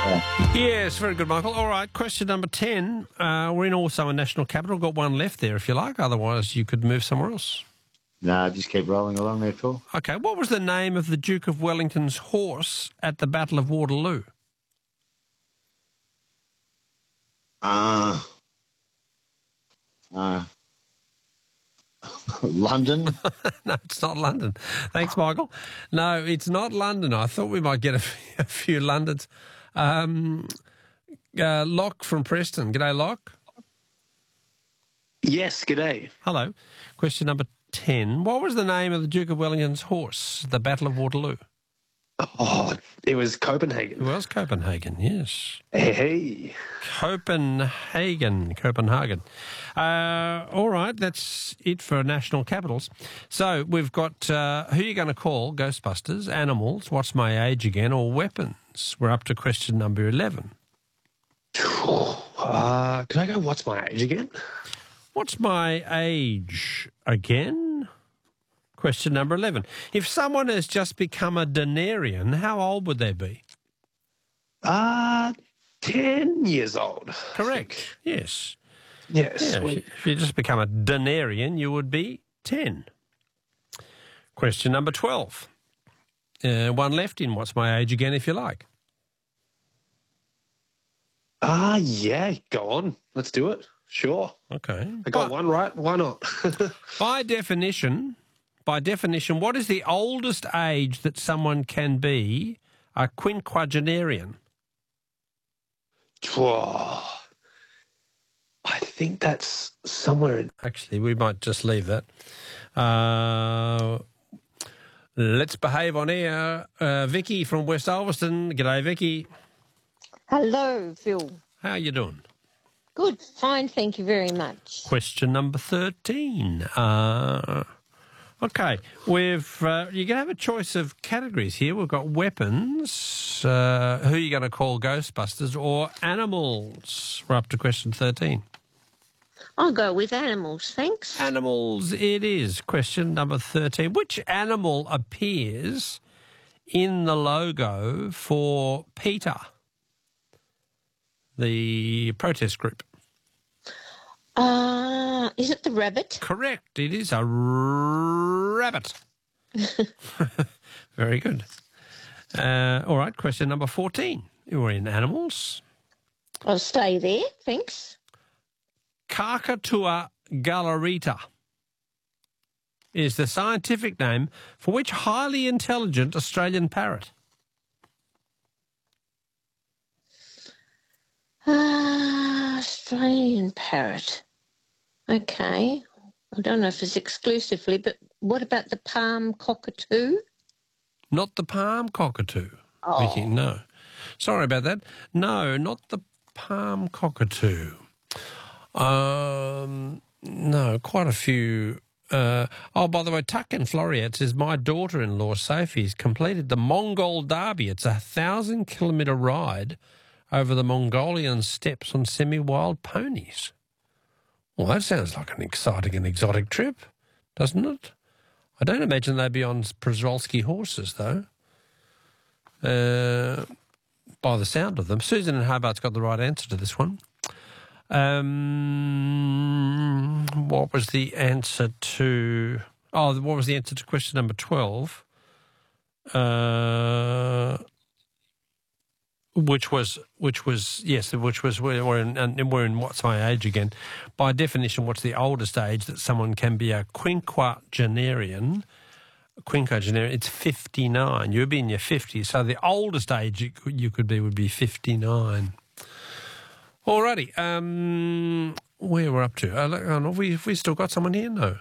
Yes, very good, Michael. All right, question number 10. We're in also a national capital. Got one left there if you like. Otherwise, you could move somewhere else. No, just keep rolling along there, Phil. Okay, what was the name of the Duke of Wellington's horse at the Battle of Waterloo? London? No, it's not London. Thanks, Michael. No, it's not London. I thought we might get a few Londons. Locke from Preston. G'day, Locke. Yes, g'day. Hello. Question number 10. What was the name of the Duke of Wellington's horse at the Battle of Waterloo? Oh, it was Copenhagen. It was Copenhagen, yes. Hey. Copenhagen. All right, that's it for national capitals. So we've got who are you going to call? Ghostbusters, animals, what's my age again, or weapons? We're up to question number 11. Can I go, what's my age again? What's my age again? Question number 11. If someone has just become a denarian, how old would they be? 10 years old. Correct. Yes. Yes. Yeah, if you just become a denarian, you would be 10. Question number 12. One left in what's my age again, if you like. Yeah, go on. Let's do it. Sure. Okay. I got one right. Why not? By definition, what is the oldest age that someone can be a quinquagenarian? Whoa. I think that's somewhere in... Actually, we might just leave that. Let's behave on air. Vicky from West Ulverston. G'day, Vicky. Hello, Phil. How are you doing? Good, fine, thank you very much. Question number 13. Okay, you're going to have a choice of categories here. We've got weapons, who are you going to call Ghostbusters, or animals. We're up to question 13. I'll go with animals, thanks. Animals it is. Question number 13. Which animal appears in the logo for PETA, the protest group? Is it the rabbit? Correct. It is a rabbit. Very good. All right, question number 14. We're in animals. I'll stay there, thanks. Kakatua galarita is the scientific name for which highly intelligent Australian parrot? Australian parrot. Okay. I don't know if it's exclusively, but what about the palm cockatoo? Not the palm cockatoo. Oh. Vicky, no. Sorry about that. No, not the palm cockatoo. No, quite a few. By the way, Tuck in Floriat says, my daughter-in-law, Sophie's completed the Mongol Derby. It's a 1,000-kilometre ride over the Mongolian steppes on semi-wild ponies. Well, that sounds like an exciting and exotic trip, doesn't it? I don't imagine they'd be on Przewalski horses, though, by the sound of them. Susan in Hobart's got the right answer to this one. What was the answer to... Oh, what was the answer to question number 12? Which was we're in what's my age again. By definition, what's the oldest age that someone can be a quinquagenarian? It's 59. You'd be in your 50s, so the oldest age you could be would be 59. Alrighty, where we're up to? Have we still got someone here? No.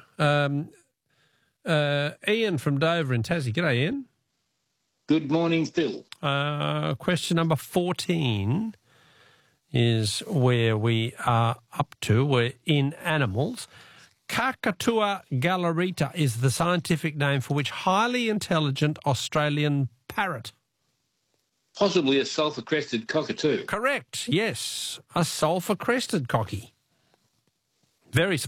Ian from Dover in Tassie. G'day, Ian. Good morning, Phil. Question number 14 is where we are up to. We're in animals. Kakatua galarita is the scientific name for which highly intelligent Australian parrot? Possibly a sulphur-crested cockatoo. Correct, yes. A sulphur-crested cocky. Very